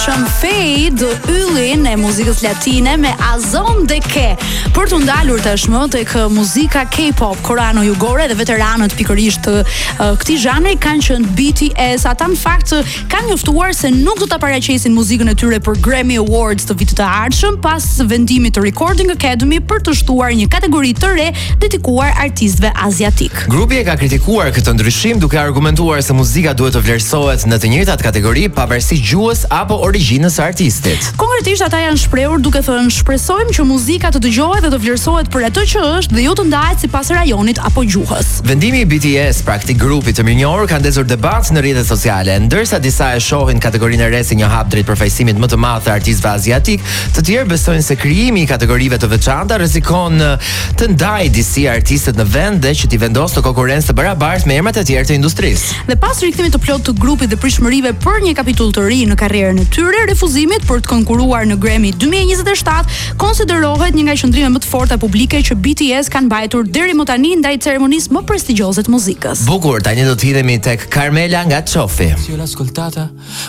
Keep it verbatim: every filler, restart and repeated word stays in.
Shumë Fade, yllin e muzikës latine me Azon de Ke. Për të ndalur tashmë tek muzika K-pop koreano-jugore dhe veteranët pikërisht të uh, këtij zhanri kanë qenë B T S. Ata në fakt kanë njoftuar se nuk do ta paraqesin muzikën e tyre për Grammy Awards të vitit të ardhshëm pas vendimit të Recording Academy për të shtuar një kategori të re dedikuar artistëve aziatik. Grupi e ka kritikuar këtë ndryshim duke argumentuar se muzika duhet të vlerësohet në të njëjtat kategori pavarësisht gjuhës apo origjinës së artistit. Konkretisht ata janë shprehur duke thënë shpresojmë që muzika të dëgjohet dhe të vlerësohet për atë që është dhe jo të ndahet sipas rajonit apo gjuhës. Vendimi i B T S pra këtij grupi të mirënjohur ka ndezur debat në rrjetet sociale, ndërsa disa e shohin kategorinë e re si një hap drejt përfaqësimit më të madh të artistëve aziatik, të tjerë besojnë se krijimi i kategorive të veçanta rrezikon të ndajë disi artistët në vend dhe që t'i vendosë në konkurrencë të barabartë me emrat e tjerë të industrisë. Dhe pas rikthimit të plotë të grupit dhe prishmërive për një kapitull të ri në karrierën e tyre, refuzimit për të konkuruar në Grammy dy mijë e njëzet e shtatë konsiderohet një nga qendrimet më të forta publike që B T S kanë mbajtur deri më tani ndaj ceremonisë më prestigjioze të muzikës. Bukur, tani do të hidhemi tek Carmela nga Çofi.